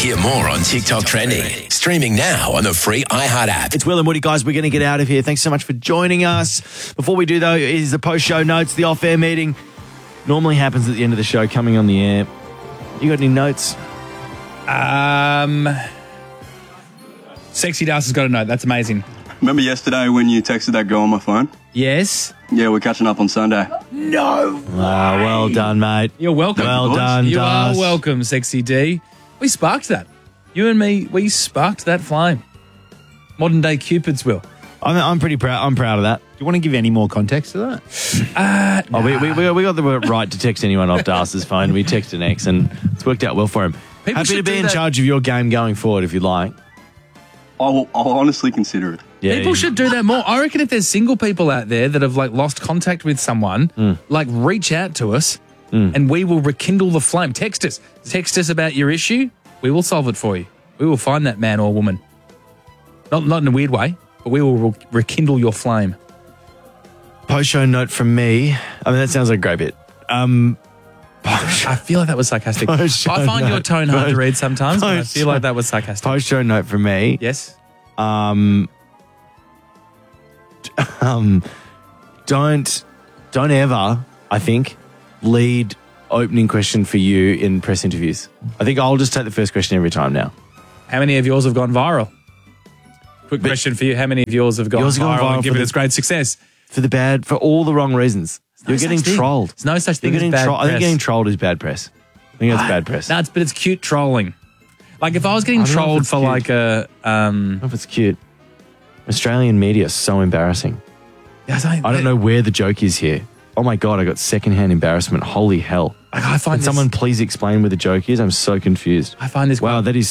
Hear more on TikTok Trending. Streaming now on the free iHeart app. It's Will and Woody, guys. We're going to get out of here. Thanks so much for joining us. Before we do, though, is the post-show notes, the off-air meeting. Normally happens at the end of the show, coming on the air. You got any notes? Sexy Das has got a note. That's amazing. Remember yesterday when you texted that girl on my phone? Yes. Yeah, we're catching up on Sunday. No. Well done, mate. You're welcome. Well done, You Das. are welcome, Sexy D. We sparked that. You and me, we sparked that flame. Modern day Cupids will. I'm pretty proud. I'm proud of that. Do you want to give any more context to that? We got the right to text anyone off Darcy's phone. We texted X and it's worked out well for him. People Happy to should be do in that. charge of your game going forward if you'd like. I'll honestly consider it. Yeah, People should do that more. I reckon if there's single people out there that have lost contact with someone, reach out to us and we will rekindle the flame. Text us. Text us about your issue. We will solve it for you. We will find that man or woman. Not in a weird way, but we will rekindle your flame. Post-show note from me. I mean, that sounds like a great bit. I feel like that was sarcastic. I Post-show find your note. tone hard to read sometimes, but I Post-show- feel like that was sarcastic. Post-show note from me. Yes? Don't ever, I think, lead opening question for you in press interviews. I think I'll just take the first question every time now. How many of yours have gone viral? Quick question for you. How many of yours have gone Yours have gone viral viral and given for us great success? For all the wrong reasons. You're getting such thing. trolled. There's no such thing You're as getting bad I think press. getting trolled is bad press. I think that's bad press. No, but it's cute trolling. Like if I was getting I don't know if trolled it's for cute. like a... I don't know if it's cute. Australian media is so embarrassing. I don't know where the joke is here. Oh my God, I got secondhand embarrassment. Holy hell. I find Can someone please explain where the joke is? I'm so confused. I find this Wow, that is